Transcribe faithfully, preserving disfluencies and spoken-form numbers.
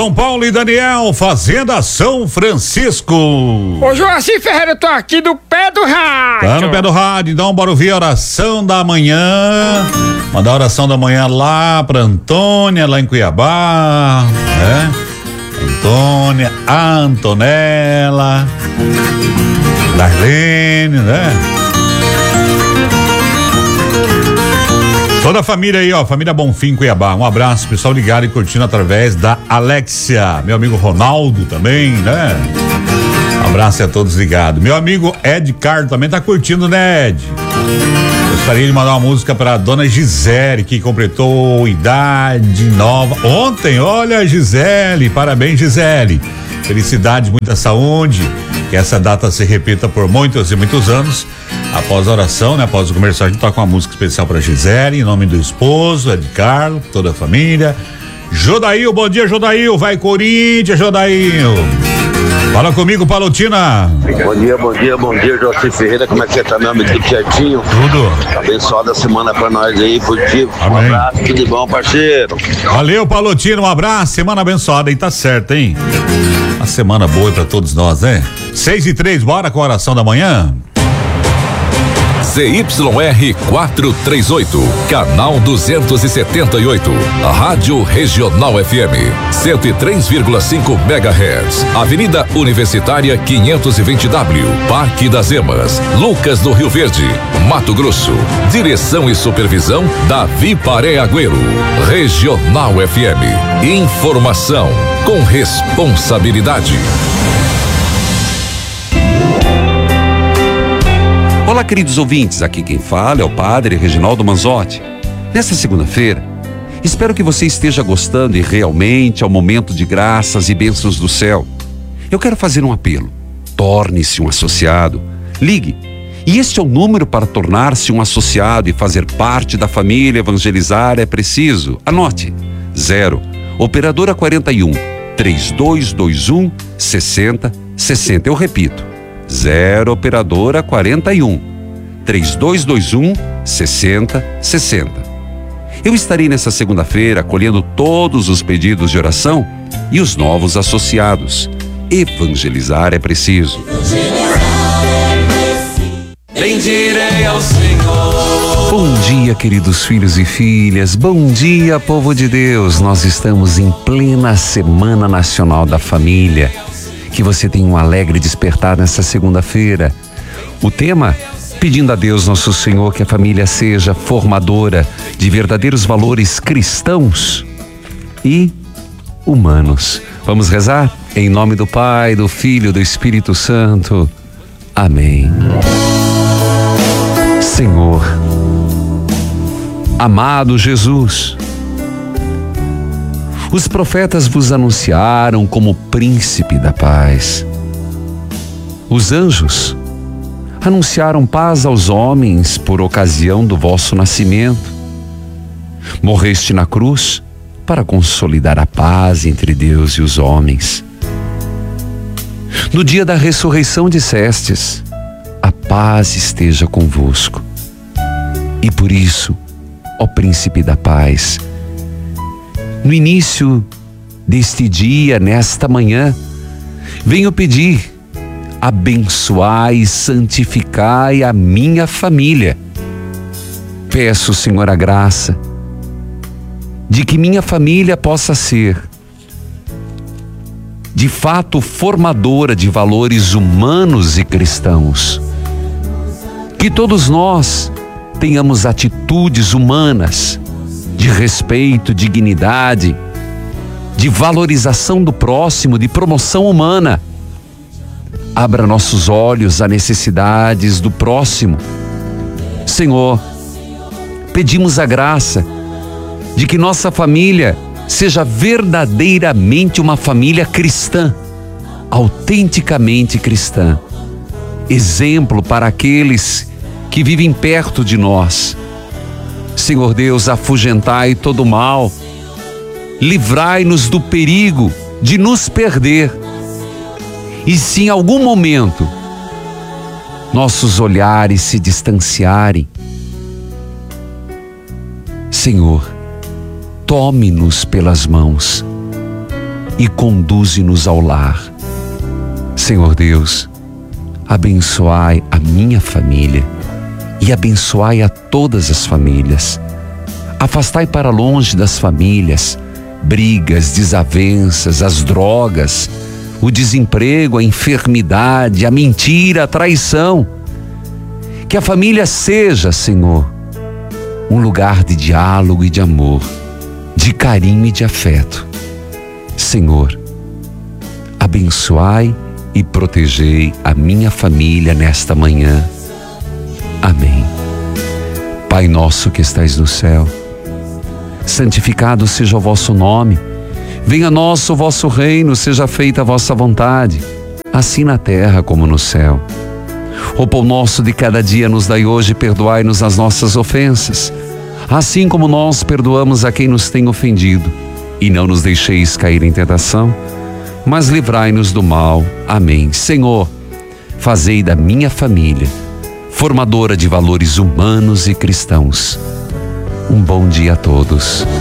João Paulo e Daniel, Fazenda São Francisco. Ô Joacir Ferreira, eu tô aqui do pé do rádio. Tá no pé do rádio, então bora ouvir a oração da manhã. Mandar a oração da manhã lá pra Antônia, lá em Cuiabá, né? Antônia, Antonella, Darlene, né? Toda a família aí, ó, família Bonfim, Cuiabá. Um abraço, pessoal ligado e curtindo através da Alexia. Meu amigo Ronaldo também, né? Um abraço a todos ligados. Meu amigo Ed Carlos também tá curtindo, né, Ed? Gostaria de mandar uma música para dona Gisele, que completou idade nova ontem. Olha, Gisele, parabéns, Gisele. Felicidade, muita saúde. Que essa data se repita por muitos e muitos anos. Após a oração, né? Após o comercial, a gente toca uma música especial para Gisele, em nome do esposo, Ed Carlos, toda a família. Jodail, bom dia, Jodail. Vai, Corinthians, Jodail. Fala comigo, Palotina. Bom dia, bom dia, bom dia, Joacir Ferreira. Como é que você tá, meu amigo? Tudo certinho? Tudo. Abençoada a semana pra nós aí, positivo. Amém. Um abraço, tudo de bom, parceiro. Valeu, Palotina, um abraço, semana abençoada, hein? Tá certo, hein? Uma semana boa pra todos nós, né? Seis e três, bora com a oração da manhã? Z Y R quatrocentos e trinta e oito, canal duzentos e setenta e oito, Rádio Regional F M, cento e três vírgula cinco megahertz, Avenida Universitária quinhentos e vinte W, Parque das Emas, Lucas do Rio Verde, Mato Grosso. Direção e supervisão Davi Paré Agüero. Regional F M, informação com responsabilidade. Olá, queridos ouvintes, aqui quem fala é o Padre Reginaldo Manzotti. Nesta segunda-feira, espero que você esteja gostando e realmente ao momento de graças e bênçãos do céu. Eu quero fazer um apelo. Torne-se um associado. Ligue. E este é o número para tornar-se um associado e fazer parte da família Evangelizar é Preciso. Anote. Zero. Operadora quarenta e um, três dois dois um, sessenta sessenta. Eu repito. Zero operadora quarenta e um, três dois dois um, sessenta sessenta. Eu estarei nessa segunda-feira acolhendo todos os pedidos de oração e os novos associados. Evangelizar é preciso. Bendirei ao Senhor. Bom dia, queridos filhos e filhas. Bom dia, povo de Deus. Nós estamos em plena Semana Nacional da Família. Que você tenha um alegre despertar nessa segunda-feira. O tema, pedindo a Deus nosso Senhor que a família seja formadora de verdadeiros valores cristãos e humanos. Vamos rezar? Em nome do Pai, do Filho e do Espírito Santo. Amém. Senhor, amado Jesus, os profetas vos anunciaram como príncipe da paz. Os anjos anunciaram paz aos homens por ocasião do vosso nascimento. Morreste na cruz para consolidar a paz entre Deus e os homens. No dia da ressurreição dissestes: a paz esteja convosco. E por isso, ó príncipe da paz, no início deste dia, nesta manhã, venho pedir: abençoai e santificai a minha família. Peço, Senhor, a graça de que minha família possa ser, de fato, formadora de valores humanos e cristãos. Que todos nós tenhamos atitudes humanas, de respeito, dignidade, de valorização do próximo, de promoção humana. Abra nossos olhos a necessidades do próximo. Senhor, pedimos a graça de que nossa família seja verdadeiramente uma família cristã, autenticamente cristã. Exemplo para aqueles que vivem perto de nós. Senhor Deus, afugentai todo o mal, livrai-nos do perigo de nos perder. E se em algum momento nossos olhares se distanciarem, Senhor, tome-nos pelas mãos e conduze-nos ao lar. Senhor Deus, abençoai a minha família e abençoai a todas as famílias. Afastai para longe das famílias brigas, desavenças, as drogas, o desemprego, a enfermidade, a mentira, a traição. Que a família seja, Senhor, um lugar de diálogo e de amor, de carinho e de afeto. Senhor, abençoai e protegei a minha família nesta manhã. Amém. Pai nosso que estais no céu, santificado seja o vosso nome. Venha a nós o vosso reino, seja feita a vossa vontade, assim na terra como no céu. O pão nosso de cada dia nos dai hoje, e perdoai-nos as nossas ofensas, assim como nós perdoamos a quem nos tem ofendido. E não nos deixeis cair em tentação, mas livrai-nos do mal. Amém. Senhor, fazei da minha família formadora de valores humanos e cristãos. Um bom dia a todos.